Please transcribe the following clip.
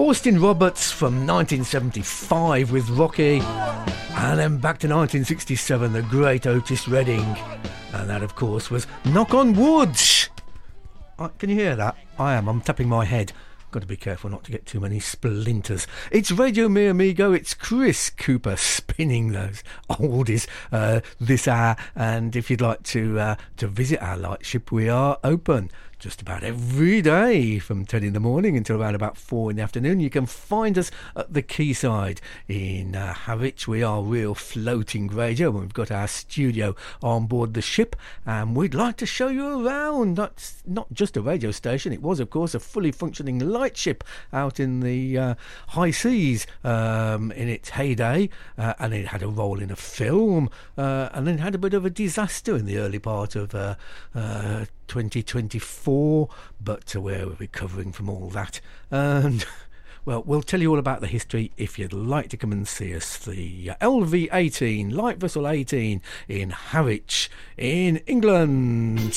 Austin Roberts from 1975 with Rocky, and then back to 1967, the great Otis Redding, and that of course was Knock on Wood. Can you hear that? I'm tapping my head. Got to be careful not to get too many splinters. It's Radio Mi Amigo. It's Chris Cooper spinning those oldies this hour. And if you'd like to visit our lightship, we are open just about every day from 10 in the morning until around about 4 in the afternoon. You can find us at the quayside in Harwich. We are real floating radio, and we've got our studio on board the ship, and we'd like to show you around. That's not just a radio station. It was, of course, a fully functioning lightship out in the high seas in its heyday, and it had a role in a film, and then had a bit of a disaster in the early part of 2024, but we're recovering from all that. And well, we'll tell you all about the history if you'd like to come and see us. The LV-18, Light Vessel 18 in Harwich in England.